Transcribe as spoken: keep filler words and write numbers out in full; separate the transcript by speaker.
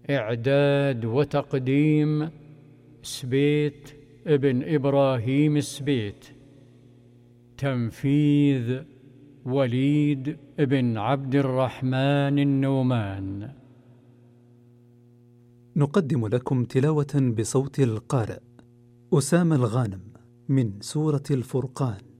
Speaker 1: إعداد وتقديم سبيت ابن إبراهيم السبيت. تنفيذ وليد بن عبد الرحمن النومان.
Speaker 2: نقدم لكم تلاوة بصوت القارئ أسامة الغانم من سورة الفرقان.